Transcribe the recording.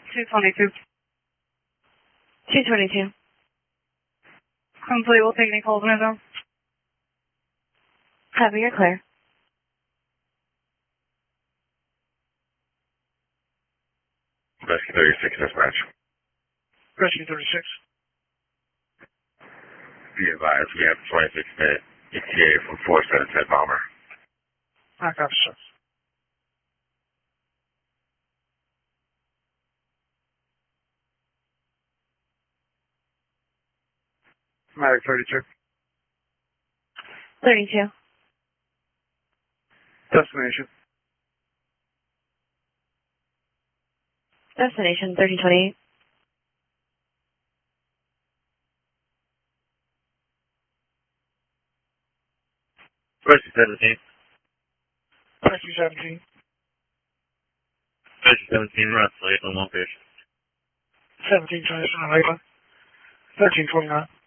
222. 222. Complete, we'll take any calls right now. Copy, you're clear. Rescue 36 dispatch. Rescue 36. Be advised, we have 26-minute ETA from 477 Bomber. I got you, sir. Medic 32. 32. Destination. Destination 3028. Rescue 17. Rescue 17. Rescue 17, run, late on one patient. 17 transition on Lakeland. 1329.